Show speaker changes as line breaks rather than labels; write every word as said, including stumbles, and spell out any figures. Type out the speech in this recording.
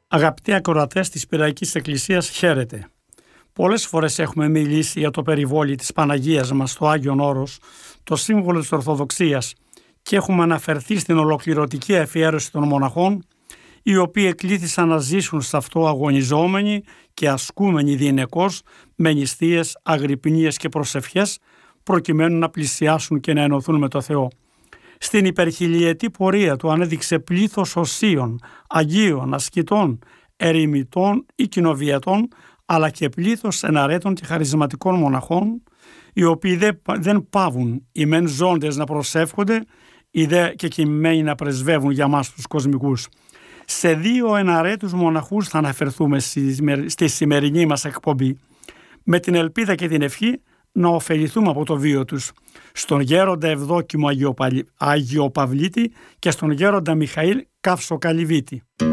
Αγαπητοί ακροατές της Πυραϊκής Εκκλησίας, χαίρετε. Πολλές φορές έχουμε μιλήσει για το περιβόλι της Παναγίας μας στο Άγιον Όρος, το σύμβολο της Ορθοδοξίας, και έχουμε αναφερθεί στην ολοκληρωτική αφιέρωση των μοναχών, οι οποίοι εκλήθησαν να ζήσουν σε αυτό αγωνιζόμενοι και ασκούμενοι διηνεκώς με νηστείες, αγρυπνίες και προσευχές, προκειμένου να πλησιάσουν και να ενωθούν με το Θεό. Στην υπερχιλιετή πορεία του ανέδειξε πλήθος οσίων, αγίων, ασκητών, ερημητών ή κοινοβιετών, αλλά και πλήθος εναρέτων και χαρισματικών μοναχών, οι οποίοι δεν παύουν οι μεν ζώντες να προσεύχονται, οι δε και κοιμμένοι να πρεσβεύουν για μας τους κοσμικούς. Σε δύο εναρέτους μοναχούς θα αναφερθούμε στη σημερινή μας εκπομπή, με την ελπίδα και την ευχή να ωφεληθούμε από το βίο τους, στον γέροντα Ευδόκιμο Αγιοπαλ... Αγιοπαυλίτη και στον γέροντα Μιχαήλ Καυσοκαλυβίτη.